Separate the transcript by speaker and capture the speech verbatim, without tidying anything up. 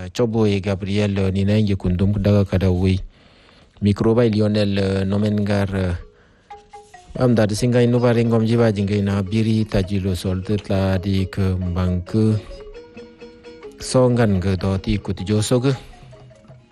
Speaker 1: Chobo et Gabriel Ninenge Kundum Daga Kadawi Microba Lionel Nomengar am da singa inu bare ngom jiba jingai na biri tajilo soldet la di ke bangke songan ge do ti kut josog